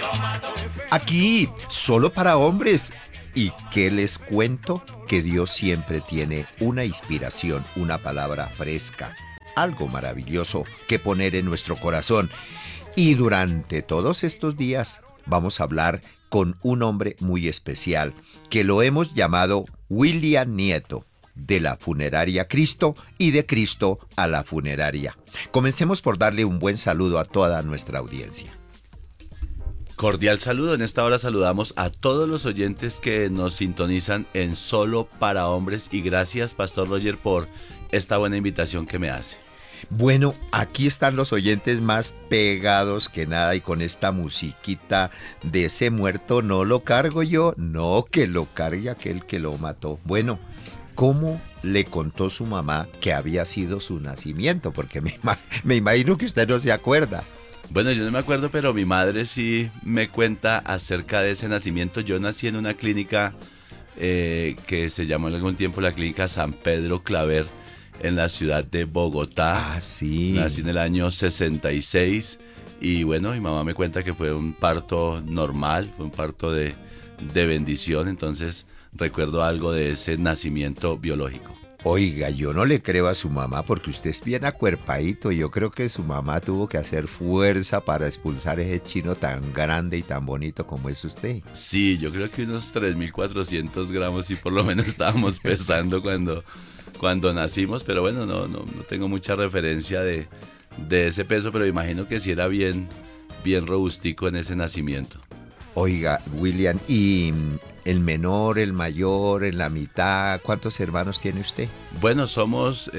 Aquí, solo para hombres. ¿Y qué les cuento? Que Dios siempre tiene una inspiración, una palabra fresca, algo maravilloso que poner en nuestro corazón. Y durante todos estos días vamos a hablar con un hombre muy especial, que lo hemos llamado William Nieto, de la Funeraria Cristo y de Cristo a la Funeraria. Comencemos por darle un buen saludo a toda nuestra audiencia. Cordial saludo. En esta hora saludamos a todos los oyentes que nos sintonizan en Solo para Hombres y gracias, Pastor Roger, por esta buena invitación que me hace. Bueno, aquí están los oyentes más pegados que nada y con esta musiquita de ese muerto no lo cargo yo, no, que lo cargue aquel que lo mató. Bueno, ¿cómo le contó su mamá que había sido su nacimiento? Porque me imagino que usted no se acuerda. Bueno, yo no me acuerdo, pero mi madre sí me cuenta acerca de ese nacimiento. Yo nací en una clínica que se llamó en algún tiempo la Clínica San Pedro Claver en la ciudad de Bogotá. Ah, sí. Nací en el año 66 y bueno, mi mamá me cuenta que fue un parto normal, fue un parto de bendición, entonces recuerdo algo de ese nacimiento biológico. Oiga, yo no le creo a su mamá porque usted es bien acuerpadito. Yo creo que su mamá tuvo que hacer fuerza para expulsar ese chino tan grande y tan bonito como es usted. Sí, yo creo que unos 3.400 gramos y por lo menos estábamos pesando cuando nacimos, pero bueno, no tengo mucha referencia de ese peso, pero imagino que sí era bien robustico en ese nacimiento. Oiga, William, ¿y el menor, el mayor, en la mitad? ¿Cuántos hermanos tiene usted? Bueno, somos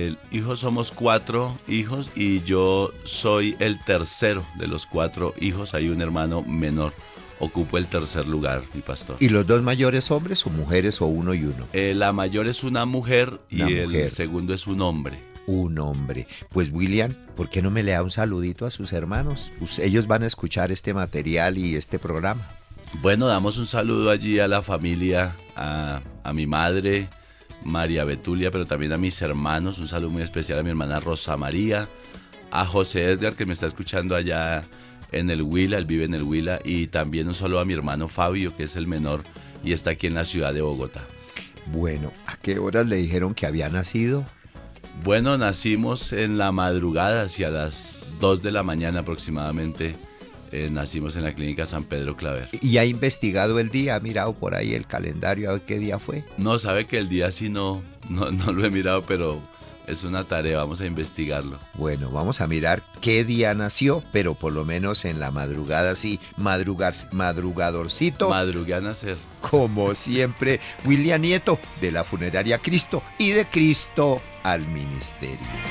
4 hijos y yo soy el tercero de los 4 hijos. Hay un hermano menor. Ocupo el tercer lugar, mi pastor. ¿Y los dos mayores hombres o mujeres o uno y uno? La mayor es una mujer y Una el mujer. segundo es un hombre. Un hombre. Pues William, ¿por qué no me le da un saludito a sus hermanos? Pues ellos van a escuchar este material y este programa. Bueno, damos un saludo allí a la familia, a mi madre, María Betulia, pero también a mis hermanos. Un saludo muy especial a mi hermana Rosa María, a José Edgar, que me está escuchando allá en el Huila, él vive en el Huila, y también un saludo a mi hermano Fabio, que es el menor y está aquí en la ciudad de Bogotá. Bueno, ¿a qué horas le dijeron que había nacido? Bueno, nacimos en la madrugada, hacia las 2 de la mañana aproximadamente. Nacimos en la Clínica San Pedro Claver. ¿Y ha investigado el día? ¿Ha mirado por ahí el calendario a ver qué día fue? No, sabe que el día sí no lo he mirado, pero es una tarea, vamos a investigarlo. Bueno, vamos a mirar qué día nació, pero por lo menos en la madrugada sí, madrugadorcito. Madrugué a nacer. Como siempre, William Nieto, de la Funeraria Cristo y de Cristo al Ministerio.